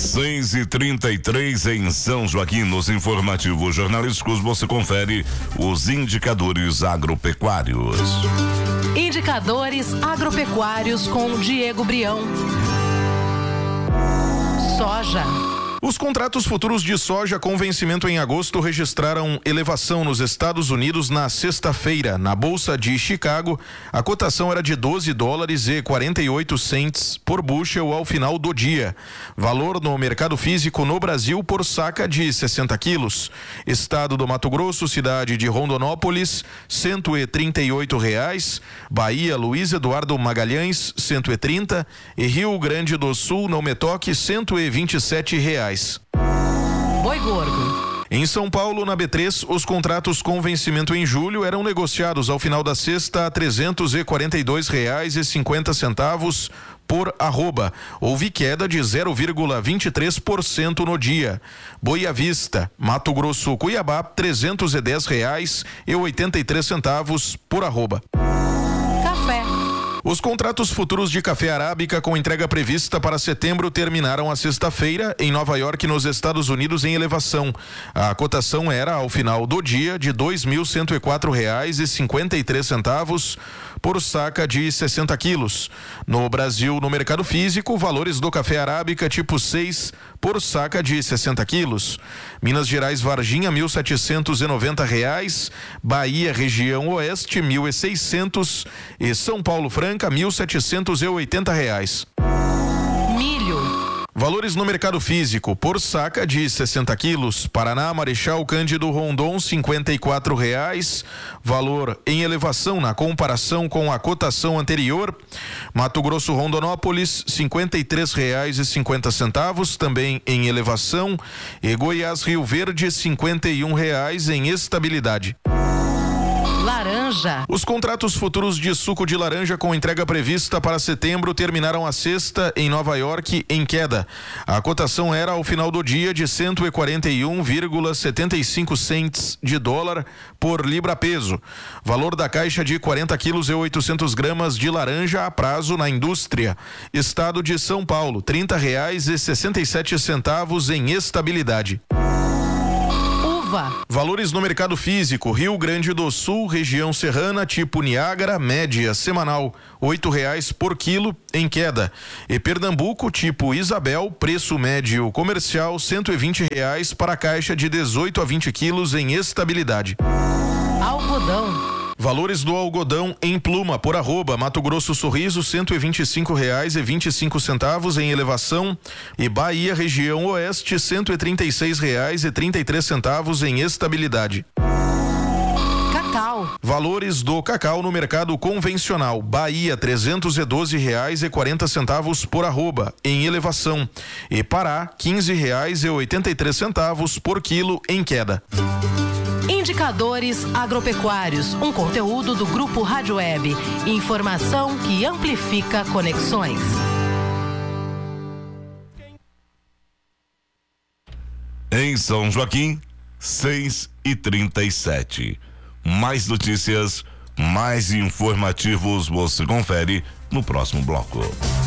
6h33 em São Joaquim. Nos informativos jornalísticos você confere os indicadores agropecuários. Indicadores agropecuários com Diego Brião. Soja. Os contratos futuros de soja com vencimento em agosto registraram elevação nos Estados Unidos na sexta-feira. Na Bolsa de Chicago, a cotação era de $12,48 por bushel ao final do dia. Valor no mercado físico no Brasil por saca de 60 quilos. Estado do Mato Grosso, cidade de Rondonópolis, R$138. Bahia, Luiz Eduardo Magalhães, 130. E Rio Grande do Sul, não me toque, R$127. Boi gordo. Em São Paulo, na B3, os contratos com vencimento em julho eram negociados ao final da sexta a R$342,50 por arroba. Houve queda de 0,23% no dia. Boi à vista, Mato Grosso, Cuiabá, R$310,83 por arroba. Café. Os contratos futuros de café arábica com entrega prevista para setembro terminaram a sexta-feira em Nova York, nos Estados Unidos, em elevação. A cotação era, ao final do dia, de R$2.104,53 por saca de 60 quilos. No Brasil, no mercado físico, valores do café arábica tipo 6 por saca de 60 quilos. Minas Gerais, Varginha, R$1.790. Bahia, região oeste, R$1.600. E São Paulo, Franca, R$1.780. Milho. Valores no mercado físico por saca de 60 quilos. Paraná, Marechal Cândido Rondon, R$54. Valor em elevação na comparação com a cotação anterior. Mato Grosso, Rondonópolis, R$53,50, também em elevação. E Goiás, Rio Verde, R$51 em estabilidade. Laranja. Os contratos futuros de suco de laranja com entrega prevista para setembro terminaram a sexta em Nova York em queda. A cotação era, ao final do dia, de 141,75 cents de dólar por libra peso. Valor da caixa de 40 quilos e 800 gramas de laranja a prazo na indústria. Estado de São Paulo, R$30,67 em estabilidade. Valores no mercado físico: Rio Grande do Sul, região serrana, tipo Niágara, média semanal R$8 por quilo, em queda. E Pernambuco, tipo Isabel, preço médio comercial R$120 para a caixa de 18 a 20 quilos, em estabilidade. Algodão. Valores do algodão em pluma por arroba. Mato Grosso, Sorriso, R$125,25 em elevação. E Bahia, região oeste, R$136,33 em estabilidade. Cacau. Valores do cacau no mercado convencional. Bahia, R$312,40 por arroba, em elevação. E Pará, R$15,83 por quilo, em queda. Indicadores agropecuários, um conteúdo do Grupo Rádio Web. Informação que amplifica conexões. Em São Joaquim, 6h37. Mais notícias, mais informativos você confere no próximo bloco.